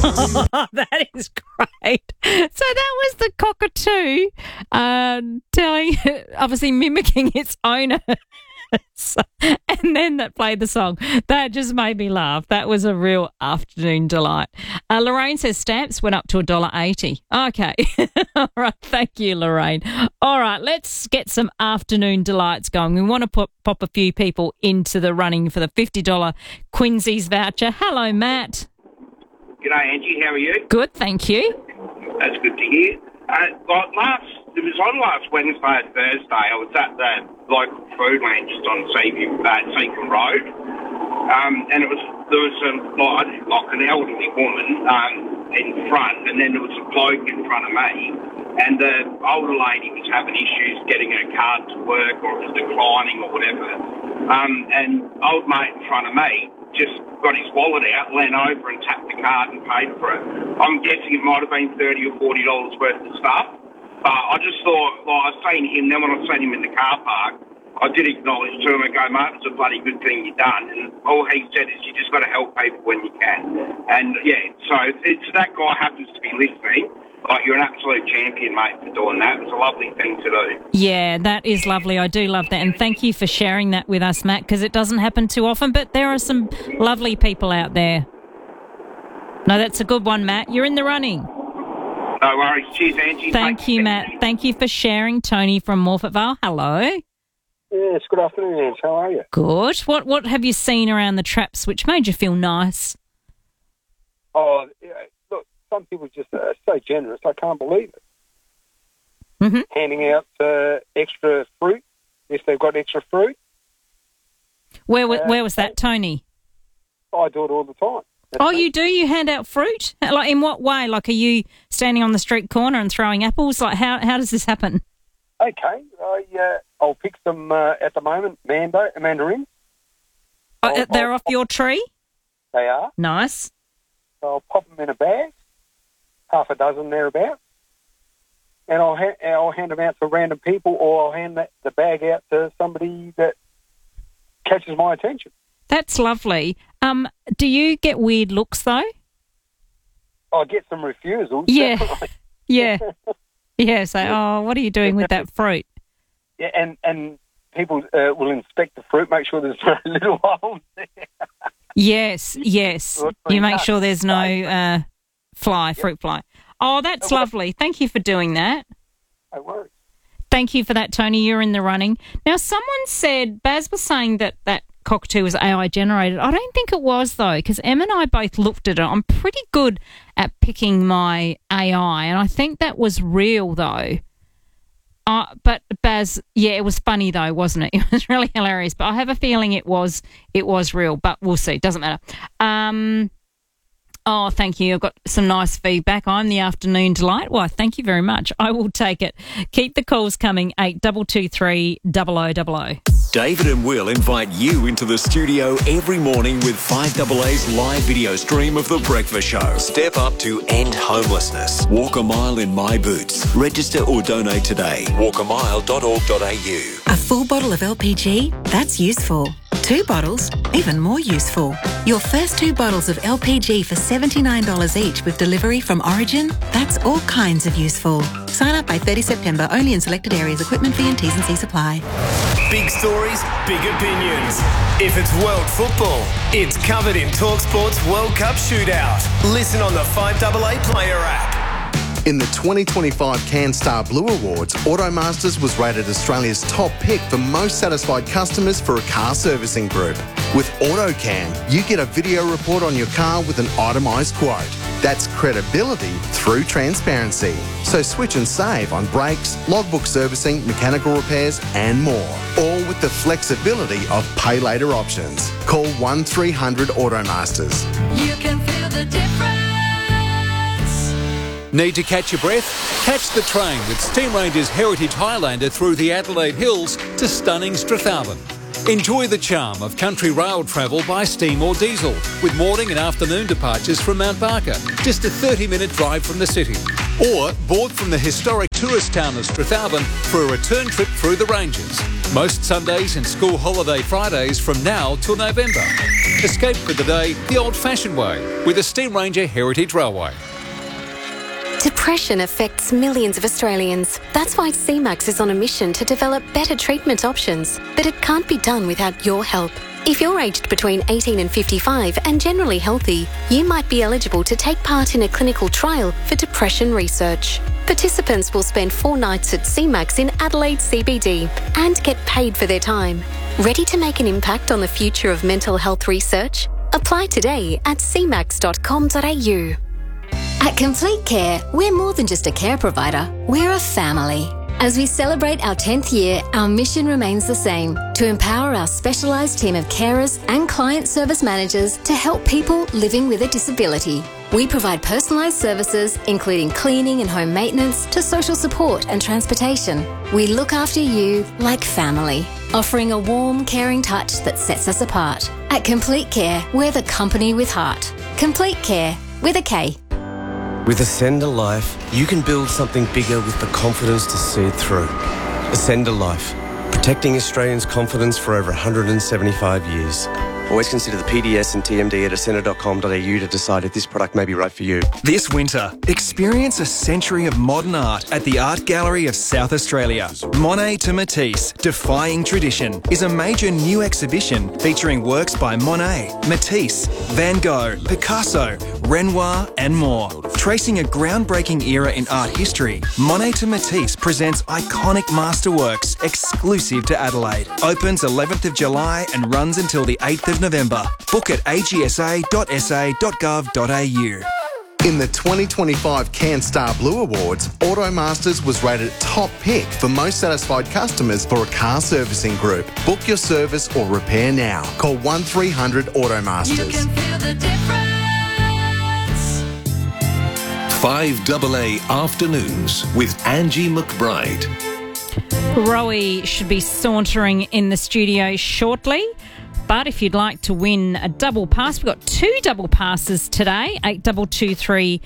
That is great. So that was the cockatoo telling, obviously mimicking its owner. And then that played the song. That just made me laugh. That was a real afternoon delight. Lorraine says stamps went up to $1.80. Okay. All right. Thank you, Lorraine. All right. Let's get some afternoon delights going. We want to pop a few people into the running for the $50 Quincy's voucher. Hello, Matt. G'day, Angie. How are you? Good, thank you. That's good to hear. It was on last Wednesday and Thursday. I was at the local food ranch just on Seacombe Road, and there was an elderly woman in front, and then there was a bloke in front of me, and the older lady was having issues getting her card to work, or it was declining or whatever. And old mate in front of me just got his wallet out, leant over and tapped the card and paid for it. I'm guessing it might have been $30 or $40 worth of stuff. I just thought, I seen him, then when I seen him in the car park, I did acknowledge to him and go, mate, it's a bloody good thing you done. And all he said is you just got to help people when you can. And, yeah, so if that guy happens to be listening, you're an absolute champion, mate, for doing that. It's a lovely thing to do. Yeah, that is lovely. I do love that. And thank you for sharing that with us, Matt, because it doesn't happen too often, but there are some lovely people out there. No, that's a good one, Matt. You're in the running. No worries. Cheers, Angie. Thank you, Matt. Thank you for sharing. Tony from Morfett Vale. Hello. Yes, good afternoon, Ange. How are you? Good. What have you seen around the traps which made you feel nice? Oh, yeah, look, some people just are so generous. I can't believe it. Mm-hmm. Handing out extra fruit, if they've got extra fruit. Where was that, Tony? I do it all the time. You do? You hand out fruit? Like, in what way? Like, are you standing on the street corner and throwing apples? Like, how does this happen? Okay, I'll pick some at the moment, mandarins. They're off your tree? They are. Nice. I'll pop them in a bag, half a dozen thereabouts, and I'll hand them out to random people, or I'll hand the bag out to somebody that catches my attention. That's lovely. Do you get weird looks, though? I get some refusals. Yeah. Yeah. Yeah, so, what are you doing with that fruit? Yeah, and people will inspect the fruit, make sure there's no little holes there. Yes. You make sure there's no fruit fly. Oh, that's lovely. Thank you for doing that. No worries. Thank you for that, Tony. You're in the running. Now, someone said, Baz was saying that cockatoo was AI generated. I don't think it was, though, because Em and I both looked at it. I'm pretty good at picking my AI, and I think that was real, though. But Baz, yeah, it was funny, though, wasn't it? It was really hilarious. But I have a feeling it was real, but we'll see. Doesn't matter. Thank you. I've got some nice feedback. I'm the afternoon delight. Why, thank you very much. I will take it. Keep the calls coming, 8223 0000. David and Will invite you into the studio every morning with 5AA's live video stream of The Breakfast Show. Step up to end homelessness. Walk a mile in my boots. Register or donate today. walkamile.org.au. A full bottle of LPG? That's useful. 2 bottles? Even more useful. Your first 2 bottles of LPG for $79 each with delivery from Origin? That's all kinds of useful. Sign up by 30 September only in selected areas. Equipment fee and T's and C's apply. Big stories, big opinions. If it's world football, it's covered in TalkSport's World Cup Shootout. Listen on the 5AA Player app. In the 2025 CanStar Blue Awards, Automasters was rated Australia's top pick for most satisfied customers for a car servicing group. With AutoCan, you get a video report on your car with an itemised quote. That's credibility through transparency. So switch and save on brakes, logbook servicing, mechanical repairs and more. All with the flexibility of pay later options. Call 1300 Automasters. You can feel the difference. Need to catch your breath? Catch the train with Steam Ranger's Heritage Highlander through the Adelaide Hills to stunning Strathalbyn. Enjoy the charm of country rail travel by steam or diesel, with morning and afternoon departures from Mount Barker, just a 30-minute drive from the city. Or board from the historic tourist town of Strathalbyn for a return trip through the ranges. Most Sundays and school holiday Fridays from now till November. Escape for the day the old-fashioned way with the Steam Ranger Heritage Railway. Depression affects millions of Australians. That's why CMAX is on a mission to develop better treatment options. But it can't be done without your help. If you're aged between 18 and 55 and generally healthy, you might be eligible to take part in a clinical trial for depression research. Participants will spend 4 nights at CMAX in Adelaide CBD and get paid for their time. Ready to make an impact on the future of mental health research? Apply today at cmax.com.au. At Complete Care, we're more than just a care provider, we're a family. As we celebrate our 10th year, our mission remains the same, to empower our specialised team of carers and client service managers to help people living with a disability. We provide personalised services, including cleaning and home maintenance, to social support and transportation. We look after you like family, offering a warm, caring touch that sets us apart. At Complete Care, we're the company with heart. Complete Care, with a K. With Ascender Life, you can build something bigger with the confidence to see it through. Ascender Life, protecting Australians' confidence for over 175 years. Always consider the PDS and TMD at ascender.com.au to decide if this product may be right for you. This winter, experience a century of modern art at the Art Gallery of South Australia. Monet to Matisse, Defying Tradition, is a major new exhibition featuring works by Monet, Matisse, Van Gogh, Picasso, Renoir and more. Tracing a groundbreaking era in art history, Monet to Matisse presents iconic masterworks exclusive to Adelaide. Opens 11th of July and runs until the 8th of November. Book at agsa.sa.gov.au. In the 2025 CanStar Blue Awards, Automasters was rated top pick for most satisfied customers for a car servicing group. Book your service or repair now. Call 1300 Automasters. You can feel the difference. 5AA Afternoons with Angie McBride. Rowie should be sauntering in the studio shortly. But if you'd like to win a double pass, we've got 2 double passes today, 8223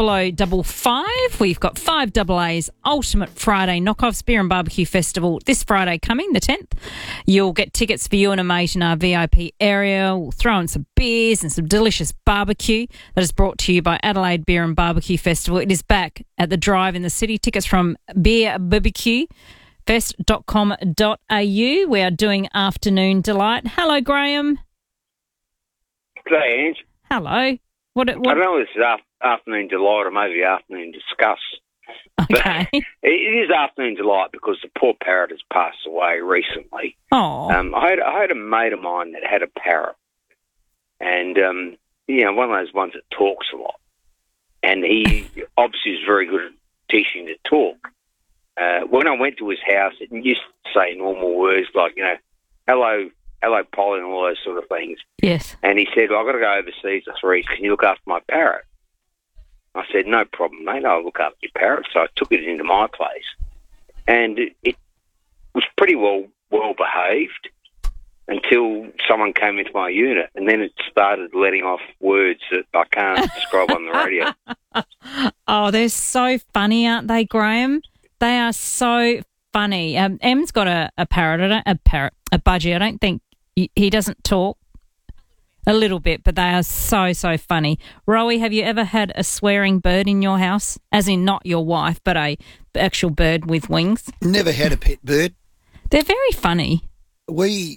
0055. We've got 5AA's Ultimate Friday Knockoffs Beer and Barbecue Festival this Friday coming, the 10th. You'll get tickets for you and a mate in our VIP area. We'll throw in some beers and some delicious barbecue that is brought to you by Adelaide Beer and Barbecue Festival. It is back at the Drive in the city. Tickets from Beer BBQ. Fest.com.au. We are doing Afternoon Delight. Hello, Graham. G'day, Ange. Hello. What? I don't know if it's Afternoon Delight or maybe Afternoon Discuss. Okay. But it is Afternoon Delight because the poor parrot has passed away recently. Oh. I had a mate of mine that had a parrot. And, one of those ones that talks a lot. And he obviously is very good at teaching to talk. When I went to his house, it used to say normal words like, hello, Polly, and all those sort of things. Yes. And he said, I've got to go overseas this week. Can you look after my parrot? I said, no problem, mate. I'll look after your parrot. So I took it into my place. And it was pretty well behaved until someone came into my unit. And then it started letting off words that I can't describe on the radio. Oh, they're so funny, aren't they, Graham? They are so funny. Em's got a budgie. I don't think he doesn't talk a little bit, but they are so funny. Rowie, have you ever had a swearing bird in your house? As in not your wife, but a actual bird with wings? Never had a pet bird. They're very funny. We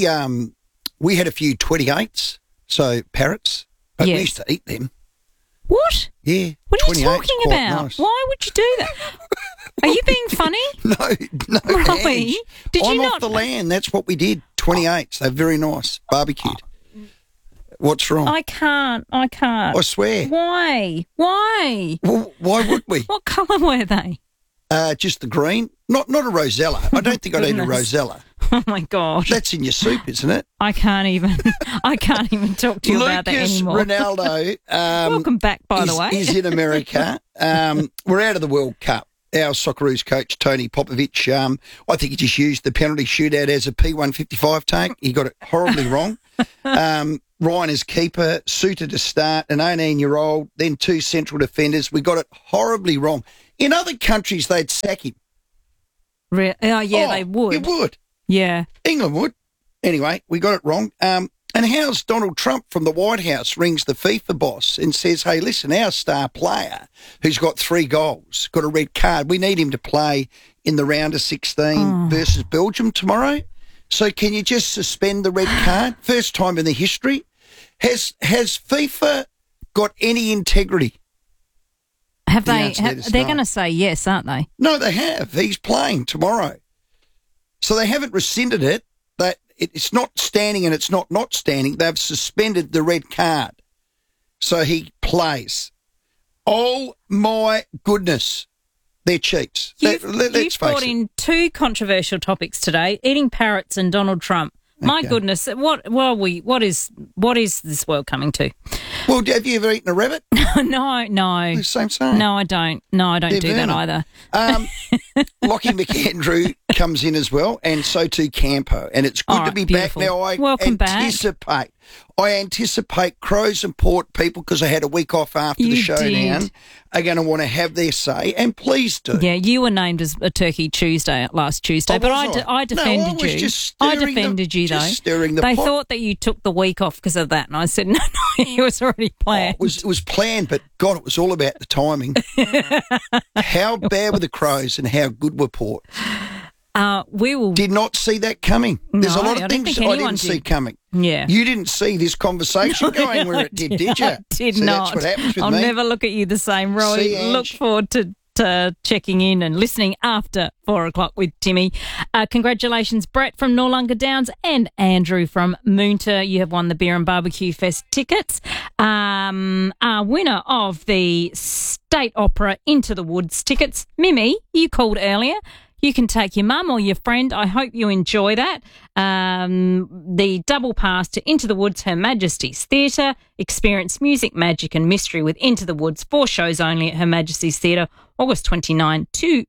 had a few 28s, so parrots, but Yes. we used to eat them. What? Yeah. What are you 28's talking quite about? nice. Why would you do that? Are you being funny? No. Rowie, Ange. did I'm you off not? the land. That's what we did. 28s. They're very nice. Barbecued. What's wrong? I can't. I swear. Why? Why? Well, why would we? What colour were they? Just the green. Not a rosella. I don't think I'd eat a Goodness. rosella. Oh my gosh. That's in your soup, isn't it? I can't even talk to you about that Lucas anymore. Ronaldo. Welcome back, by the way. Is in America. We're out of the World Cup. Our Socceroos coach, Tony Popovich, I think he just used the penalty shootout as a P155 take. He got it horribly wrong. Ryan is keeper, Suter to start, an 18-year-old, then 2 central defenders. We got it horribly wrong. In other countries, they'd sack him. They would. It would. Yeah. England would. Anyway, we got it wrong. And how's Donald Trump from the White House rings the FIFA boss and says, hey, listen, our star player who's got 3 goals, got a red card, we need him to play in the round of 16 versus Belgium tomorrow. So can you just suspend the red card? First time in the history. Has FIFA got any integrity? Have they? They're going to say yes, aren't they? No, they have. He's playing tomorrow. So they haven't rescinded it. That it's not standing and it's not standing. They've suspended the red card. So he plays. Oh, my goodness. They're cheats. You've Let's brought face it. in 2 controversial topics today, eating parrots and Donald Trump. My goodness, what is this world coming to? Well, have you ever eaten a rabbit? No. Same. No, I don't. No, I don't do that either. Lockie McAndrew comes in as well, and so too Campo. And it's good to be beautiful. back now. Welcome back. I anticipate Crows and Port people, because I had a week off after the showdown, are going to want to have their say, and please do. Yeah, you were named as a Turkey Tuesday last Tuesday, but I defended you. I defended you, though. Stirring the they pot. thought that you took the week off because of that, and I said, no, it was already planned. It was planned, but God, it was all about the timing. How bad were the Crows and how good were Port? Did not see that coming. There's a lot of things I didn't see coming. Yeah. You didn't see this conversation going where it did you? I did not. That's what happens with I'll me. never look at you the same, Roy. See, Ange. Look forward to checking in and listening after 4 o'clock with Timmy. Congratulations, Brett from Noarlunga Downs and Andrew from Moonta. You have won the Beer and Barbecue Fest tickets. Our winner of the State Opera Into the Woods tickets, Mimi, you called earlier. You can take your mum or your friend. I hope you enjoy that. The double pass to Into the Woods, Her Majesty's Theatre. Experience music, magic and mystery with Into the Woods. 4 shows only at Her Majesty's Theatre, August 22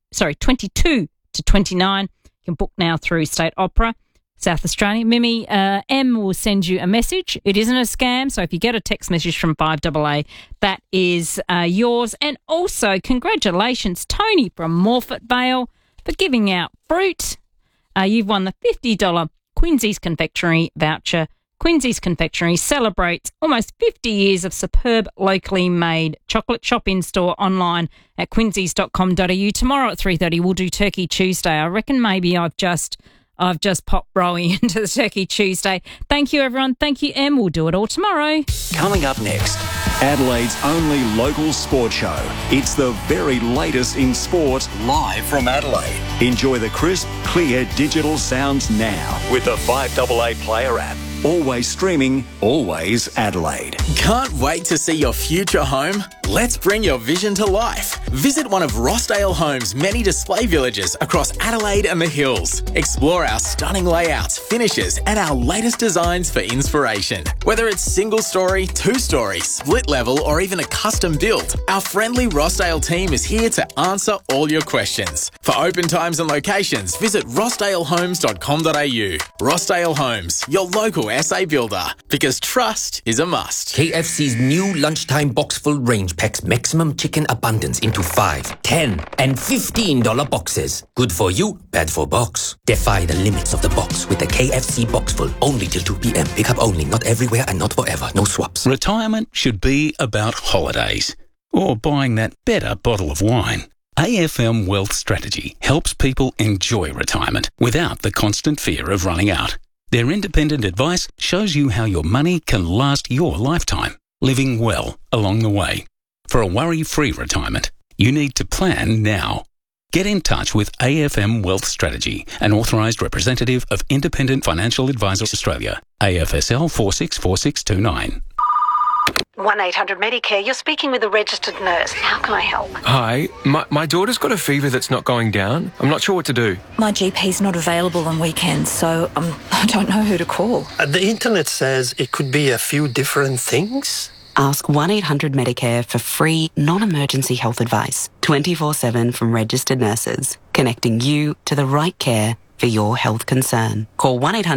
to 29. You can book now through State Opera, South Australia. Mimi, M will send you a message. It isn't a scam, so if you get a text message from 5AA, that is yours. And also, congratulations, Tony from Morfett Vale, for giving out fruit. You've won the $50 Quincy's Confectionery voucher. Quincy's Confectionery celebrates almost 50 years of superb locally made chocolate. Shop in store online at quinceys.com.au. Tomorrow at 3:30 we'll do Turkey Tuesday. I reckon maybe I've just popped Rowie into the Turkey Tuesday. Thank you, everyone. Thank you, Em. We'll do it all tomorrow. Coming up next, Adelaide's only local sport show. It's the very latest in sport, live from Adelaide. Enjoy the crisp, clear digital sounds now with the 5AA Player app. Always streaming, always Adelaide. Can't wait to see your future home? Let's bring your vision to life. Visit one of Rossdale Homes' many display villages across Adelaide and the Hills. Explore our stunning layouts, finishes, and our latest designs for inspiration. Whether it's single story, 2-story, split level, or even a custom build, our friendly Rossdale team is here to answer all your questions. For open times and locations, visit rossdalehomes.com.au. Rossdale Homes, your local SA builder, because trust is a must. KFC's new lunchtime box full range packs maximum chicken abundance into 5, 10 and $15 boxes. Good for you, bad for box. Defy the limits of the box with the KFC box full, only till 2 p.m. Pick up only, not everywhere and not forever. No swaps. Retirement should be about holidays or buying that better bottle of wine. AFM Wealth Strategy helps people enjoy retirement without the constant fear of running out. Their independent advice shows you how your money can last your lifetime, living well along the way. For a worry-free retirement, you need to plan now. Get in touch with AFM Wealth Strategy, an authorised representative of Independent Financial Advisors Australia, AFSL 464629. 1-800-Medicare, you're speaking with a registered nurse. How can I help? Hi, my daughter's got a fever that's not going down. I'm not sure what to do. My GP's not available on weekends, so I don't know who to call. The internet says it could be a few different things. Ask 1-800-Medicare for free, non-emergency health advice, 24/7 from registered nurses, connecting you to the right care for your health concern. Call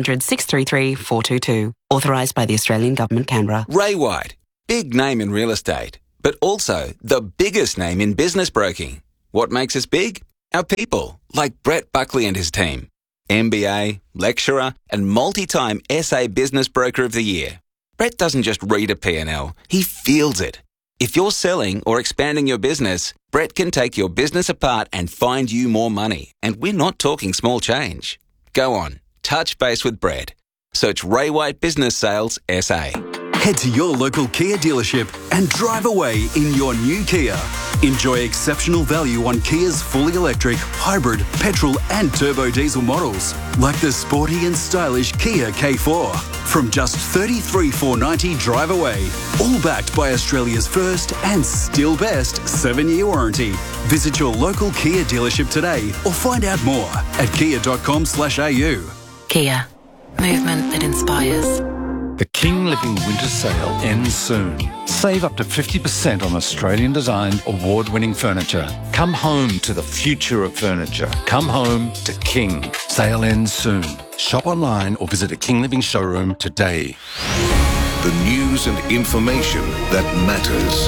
1-800-633-422. Authorised by the Australian Government, Canberra. Ray White, big name in real estate, but also the biggest name in business broking. What makes us big? Our people, like Brett Buckley and his team. MBA, lecturer, and multi-time SA Business Broker of the Year. Brett doesn't just read a P&L, he feels it. If you're selling or expanding your business, Brett can take your business apart and find you more money. And we're not talking small change. Go on, touch base with Brett. Search Ray White Business Sales SA. Head to your local Kia dealership and drive away in your new Kia. Enjoy exceptional value on Kia's fully electric, hybrid, petrol and turbo diesel models, like the sporty and stylish Kia K4. From just $33,490 drive away, all backed by Australia's first and still best 7-year warranty. Visit your local Kia dealership today or find out more at kia.com/au. Kia. Movement that inspires. The King Living Winter Sale ends soon. Save up to 50% on Australian-designed, award-winning furniture. Come home to the future of furniture. Come home to King. Sale ends soon. Shop online or visit a King Living showroom today. The news and information that matters.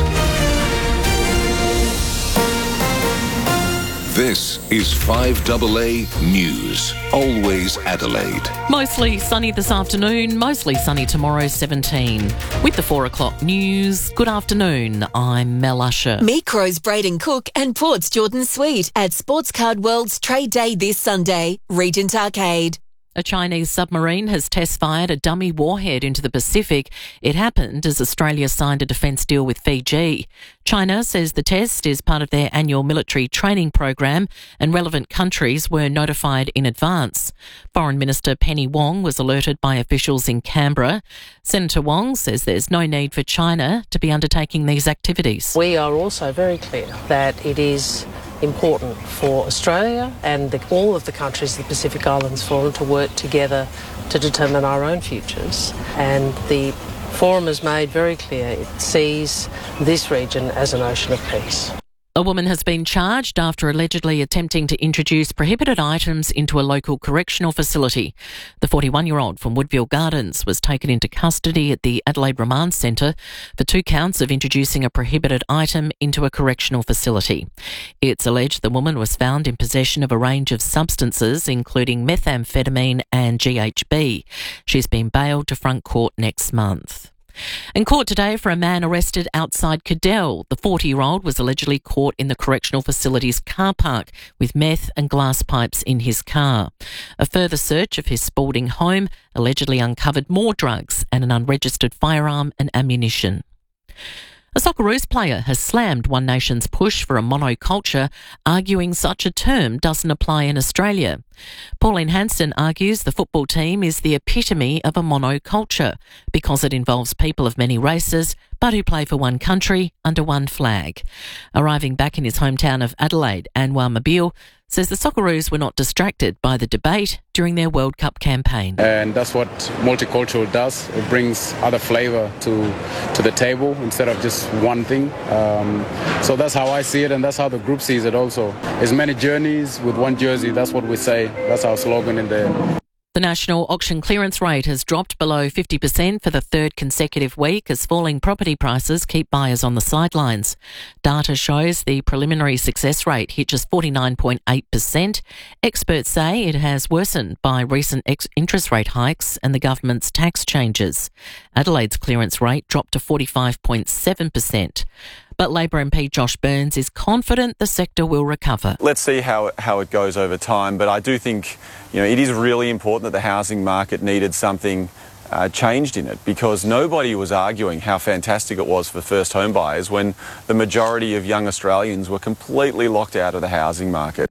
This is 5AA News. Always Adelaide. Mostly sunny this afternoon, mostly sunny tomorrow, 17. With the 4 o'clock news, good afternoon, I'm Mel Usher. Meet Crows Braden Cook and Port's Jordan Sweet at Sports Card World's Trade Day this Sunday, Regent Arcade. A Chinese submarine has test-fired a dummy warhead into the Pacific. It happened as Australia signed a defence deal with Fiji. China says the test is part of their annual military training program and relevant countries were notified in advance. Foreign Minister Penny Wong was alerted by officials in Canberra. Senator Wong says there's no need for China to be undertaking these activities. We are also very clear that it is important for Australia and all of the countries of the Pacific Islands Forum to work together to determine our own futures. And the Forum has made very clear it sees this region as an ocean of peace. A woman has been charged after allegedly attempting to introduce prohibited items into a local correctional facility. The 41-year-old from Woodville Gardens was taken into custody at the Adelaide Remand Centre for 2 counts of introducing a prohibited item into a correctional facility. It's alleged the woman was found in possession of a range of substances, including methamphetamine and GHB. She's been bailed to front court next month. In court today for a man arrested outside Cadell. The 40-year-old was allegedly caught in the correctional facility's car park with meth and glass pipes in his car. A further search of his Spalding home allegedly uncovered more drugs and an unregistered firearm and ammunition. A Socceroos player has slammed One Nation's push for a monoculture, arguing such a term doesn't apply in Australia. Pauline Hanson argues the football team is the epitome of a monoculture because it involves people of many races but who play for one country under one flag. Arriving back in his hometown of Adelaide, Anwar Mabil says the Socceroos were not distracted by the debate during their World Cup campaign. And that's what multicultural does. It brings other flavour to the table instead of just one thing. So that's how I see it, and that's how the group sees it also. As many journeys with one jersey, that's what we say. That's our slogan in there. The national auction clearance rate has dropped below 50% for the 3rd consecutive week as falling property prices keep buyers on the sidelines. Data shows the preliminary success rate hitches 49.8%. Experts say it has worsened by recent interest rate hikes and the government's tax changes. Adelaide's clearance rate dropped to 45.7%. But Labor MP Josh Burns is confident the sector will recover. Let's see how it goes over time, but I do think it is really important that the housing market needed something changed in it, because nobody was arguing how fantastic it was for first home buyers when the majority of young Australians were completely locked out of the housing market.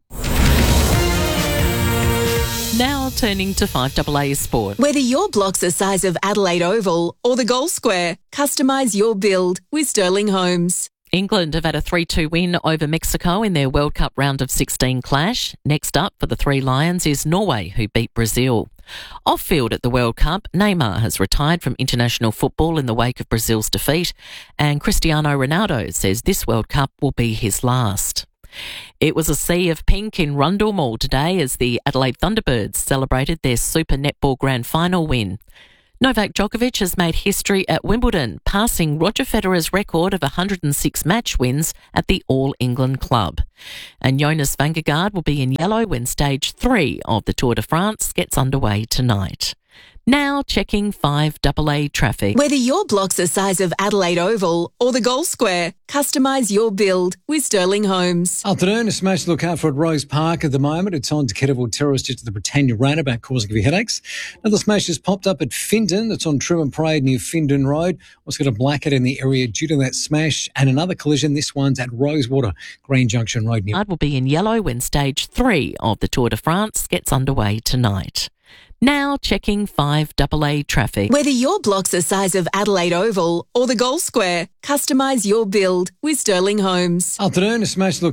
Now turning to 5AA Sport. Whether your block's the size of Adelaide Oval or the Goal Square, customise your build with Sterling Homes. England have had a 3-2 win over Mexico in their World Cup round of 16 clash. Next up for the Three Lions is Norway, who beat Brazil. Off-field at the World Cup, Neymar has retired from international football in the wake of Brazil's defeat, and Cristiano Ronaldo says this World Cup will be his last. It was a sea of pink in Rundle Mall today as the Adelaide Thunderbirds celebrated their Super Netball Grand Final win. Novak Djokovic has made history at Wimbledon, passing Roger Federer's record of 106 match wins at the All England Club. And Jonas Vingegaard will be in yellow when Stage 3 of the Tour de France gets underway tonight. Now checking 5AA traffic. Whether your blocks are size of Adelaide Oval or the Gold Square, customise your build with Sterling Homes. Afternoon, a smash to look out for at Rose Park at the moment. It's on to Kettleville Terrace just to the Britannia roundabout, causing a few headaches. Another smash has popped up at Findon. It's on Truman Parade near Findon Road. Also got a blackout in the area due to that smash. And another collision, this one's at Rosewater, Green Junction Road. Will be in yellow when Stage 3 of the Tour de France gets underway tonight. Now checking 5AA traffic. Whether your blocks are size of Adelaide Oval or the Gold Square, customise your build with Sterling Homes. Afternoon, a smash to look